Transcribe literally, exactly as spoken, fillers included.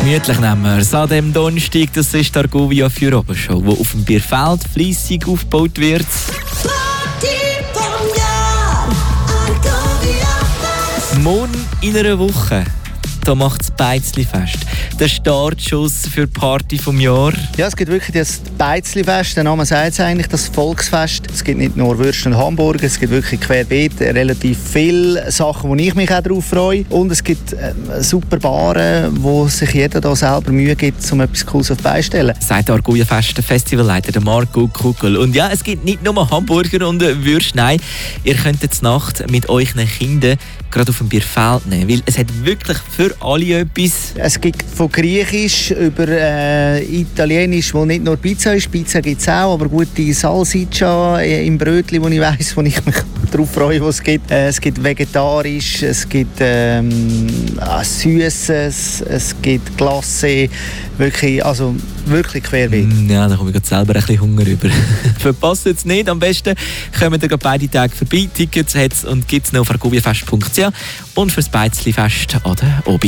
Gemütlich nehmen wir es an diesem Donnerstag. Das ist die Argovia Feierabend-Show, die auf dem Bierfeld fleissig aufgebaut wird. Morgen in einer Woche, da macht das Beizli-Fest. Der Startschuss für die Party vom Jahr. Ja, es gibt wirklich das Beizli-Fest. Der Name sagt es eigentlich, das Volksfest. Es gibt nicht nur Würste und Hamburger, es gibt wirklich querbeet relativ viele Sachen, wo ich mich auch darauf freue. Und es gibt äh, super Baren, wo sich jeder da selber Mühe gibt, um etwas Cooles auf die Beine zu stellen. Sagt der Argovia Fest Festivalleiter Marco Kugel. Und ja, es gibt nicht nur Hamburger und Würste, nein, ihr könnt jetzt Nacht mit euren Kindern gerade auf dem Bierfeld nehmen, weil es hat wirklich für alle etwas. Es gibt von Griechisch über äh, Italienisch, wo nicht nur Pizza ist, Pizza gibt es auch, aber gute Salsiccia im Brötchen, wo ich weiss, wo ich mich darauf freue, was es gibt. Äh, es gibt Vegetarisch, es gibt ähm, Süßes, es gibt Glacé, wirklich, also wirklich querbeet. Mm, ja, da komme ich gerade selber ein bisschen Hunger über. Verpasst es nicht, am besten kommen ihr beide Tage vorbei. Tickets hat es und gibt es noch auf argoviafest punkt c h und fürs Beizli-Fest an der Obi.